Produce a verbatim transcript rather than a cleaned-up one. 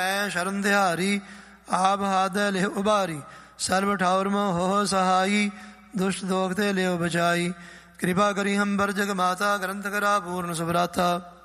ਐ ਸ਼ਰਨ ਤਿਹਾਰੀ, ਆਪ ਹਾਥ ਲਿਓ ਉਬਾਰੀ। ਸਰਬ ਠਾਉਰ ਮੋਹ ਹੋ ਸਹਾਈ, ਦੁਸ਼ਟ ਦੋਖ ਤੇ ਲਿਓ ਬਚਾਈ। ਕਿਰਪਾ ਕਰੀ ਹਮ ਪਰ ਜਗ ਮਾਤਾ, ਗ੍ਰੰਥ ਕਰਾ ਪੂਰਨ ਸੁਭਰਾਤਾ।